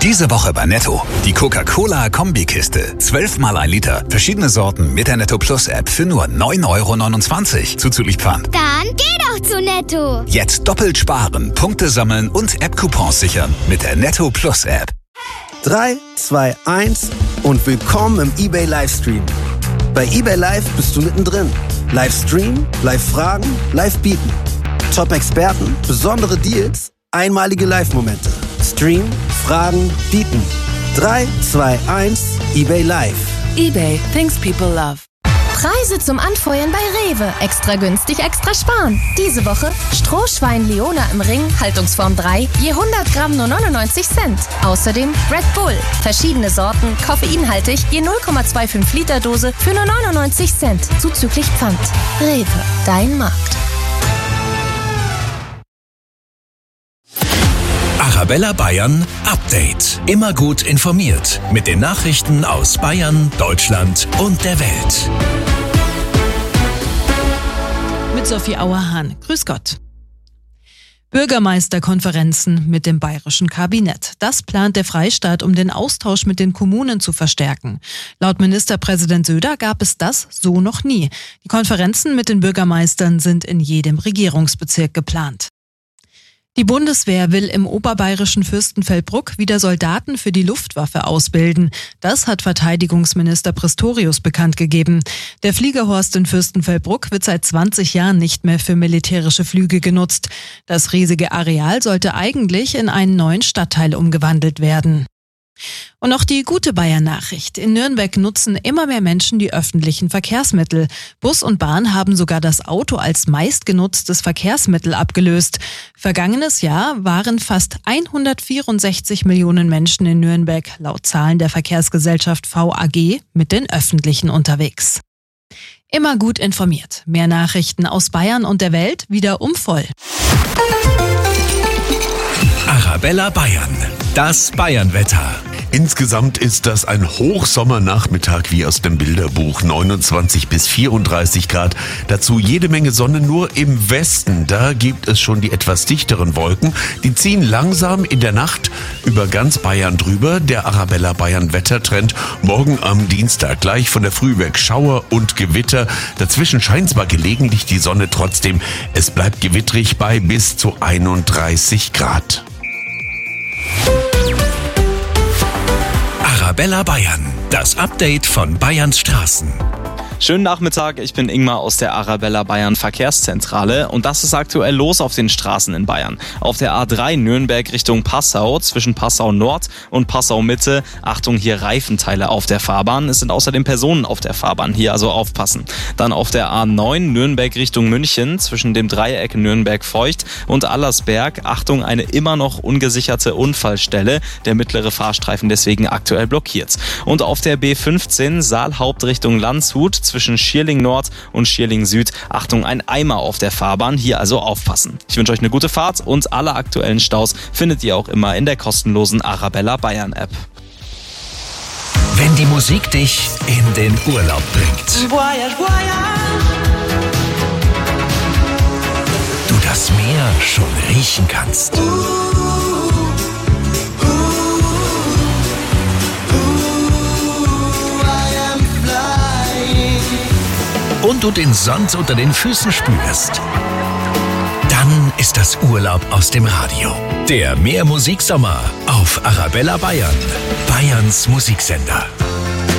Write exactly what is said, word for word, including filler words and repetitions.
Diese Woche bei Netto. Die Coca-Cola-Kombikiste. zwölf mal ein Liter. Verschiedene Sorten mit der Netto Plus App für nur neun Euro neunundzwanzig. Zuzüglich Pfand. Dann geh doch zu Netto. Jetzt doppelt sparen, Punkte sammeln und App-Coupons sichern mit der Netto Plus App. drei, zwei, eins und willkommen im eBay Livestream. Bei eBay Live bist du mittendrin. Livestream, Live-Fragen, Live-Bieten. Top-Experten, besondere Deals, einmalige Live-Momente. Stream, Fragen, Bieten. drei, zwei, eins, eBay Live. eBay, things people love. Preise zum Anfeuern bei Rewe. Extra günstig, extra sparen. Diese Woche Strohschwein Leona im Ring, Haltungsform drei, je hundert Gramm nur neunundneunzig Cent. Außerdem Red Bull. Verschiedene Sorten, koffeinhaltig, je null Komma fünfundzwanzig Liter Dose für nur neunundneunzig Cent. Zuzüglich Pfand. Rewe, dein Markt. Arabella Bayern Update. Immer gut informiert mit den Nachrichten aus Bayern, Deutschland und der Welt. Mit Sophie Auerhahn. Grüß Gott. Bürgermeisterkonferenzen mit dem bayerischen Kabinett. Das plant der Freistaat, um den Austausch mit den Kommunen zu verstärken. Laut Ministerpräsident Söder gab es das so noch nie. Die Konferenzen mit den Bürgermeistern sind in jedem Regierungsbezirk geplant. Die Bundeswehr will im oberbayerischen Fürstenfeldbruck wieder Soldaten für die Luftwaffe ausbilden. Das hat Verteidigungsminister Pistorius bekannt gegeben. Der Fliegerhorst in Fürstenfeldbruck wird seit zwanzig Jahren nicht mehr für militärische Flüge genutzt. Das riesige Areal sollte eigentlich in einen neuen Stadtteil umgewandelt werden. Und noch die gute Bayern-Nachricht. In Nürnberg nutzen immer mehr Menschen die öffentlichen Verkehrsmittel. Bus und Bahn haben sogar das Auto als meistgenutztes Verkehrsmittel abgelöst. Vergangenes Jahr waren fast hundertvierundsechzig Millionen Menschen in Nürnberg laut Zahlen der Verkehrsgesellschaft V A G mit den Öffentlichen unterwegs. Immer gut informiert. Mehr Nachrichten aus Bayern und der Welt wieder um voll. Arabella Bayern. Das Bayernwetter. Insgesamt ist das ein Hochsommernachmittag wie aus dem Bilderbuch. neunundzwanzig bis vierunddreißig Grad. Dazu jede Menge Sonne, nur im Westen. Da gibt es schon die etwas dichteren Wolken. Die ziehen langsam in der Nacht über ganz Bayern drüber. Der Arabella Bayern Wettertrend morgen am Dienstag. Gleich von der Früh weg Schauer und Gewitter. Dazwischen scheint zwar gelegentlich die Sonne, trotzdem es bleibt gewittrig bei bis zu einunddreißig Grad. Arabella Bayern, das Update von Bayerns Straßen. Schönen Nachmittag, ich bin Ingmar aus der Arabella Bayern Verkehrszentrale und das ist aktuell los auf den Straßen in Bayern. Auf der A drei Nürnberg Richtung Passau, zwischen Passau Nord und Passau Mitte. Achtung, hier Reifenteile auf der Fahrbahn. Es sind außerdem Personen auf der Fahrbahn, hier also aufpassen. Dann auf der A neun Nürnberg Richtung München, zwischen dem Dreieck Nürnberg-Feucht und Allersberg. Achtung, eine immer noch ungesicherte Unfallstelle. Der mittlere Fahrstreifen deswegen aktuell blockiert. Und auf der B fünfzehn Saalhaupt Richtung Landshut, zwischen Schierling Nord und Schierling Süd. Achtung, ein Eimer auf der Fahrbahn, hier also aufpassen. Ich wünsche euch eine gute Fahrt und alle aktuellen Staus findet ihr auch immer in der kostenlosen Arabella Bayern App. Wenn die Musik dich in den Urlaub bringt, du das Meer schon riechen kannst, und du den Sand unter den Füßen spürst, dann ist das Urlaub aus dem Radio. Der Meermusiksommer auf Arabella Bayern, Bayerns Musiksender.